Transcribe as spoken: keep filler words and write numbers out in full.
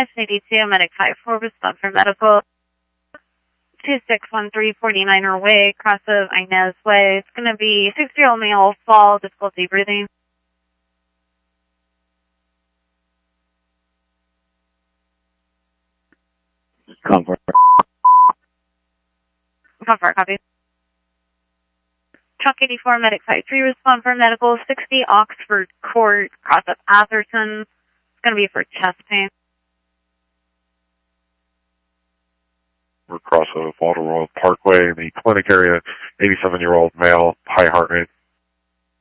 S A D two, Medic five four, respond for medical. two six one three, forty-niner Way, cross of Inez Way. It's going to be six-year-old male, fall, difficulty breathing. Comfort. Comfort, copy. Truck eighty-four, Medic five three, respond for medical. sixty Oxford Court, cross of Atherton. It's going to be for chest pain. We're across of Walter Road Parkway in the clinic area. eighty-seven-year-old male, high heart rate.